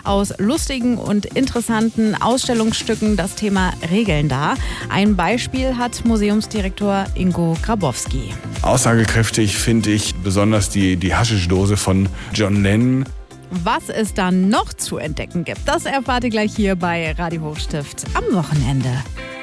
aus lustigen und interessanten Ausstellungsstücken das Thema Regeln dar. Ein Beispiel hat Museumsdirektor Ingo Grabowski. Aussagekräftig finde ich besonders die Haschischdose von John Lennon. Was es dann noch zu entdecken gibt, das erfahrt ihr gleich hier bei Radio Hochstift am Wochenende.